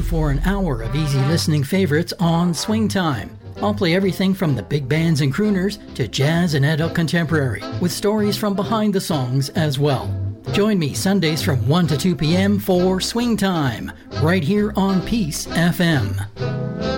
for an hour of easy listening favorites on Swing Time. I'll play everything from the big bands and crooners to jazz and adult contemporary, with stories from behind the songs as well. Join me Sundays from 1 to 2 p.m. for Swing Time, right here on Peace FM.